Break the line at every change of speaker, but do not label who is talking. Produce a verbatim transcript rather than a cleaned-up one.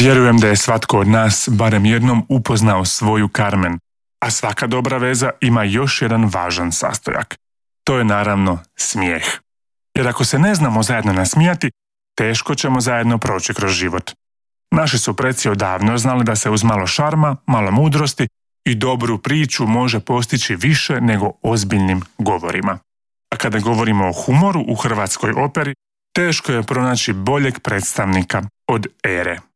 Vjerujem da je svatko od nas barem jednom upoznao svoju Carmen, a svaka dobra veza ima još jedan važan sastojak. To je naravno smijeh. Jer ako se ne znamo zajedno nasmijati, teško ćemo zajedno proći kroz život. Naši su preci odavno znali da se uz malo šarma, malo mudrosti i dobru priču može postići više nego ozbiljnim govorima. A kada govorimo o humoru u hrvatskoj operi, teško je pronaći boljeg predstavnika od Ere.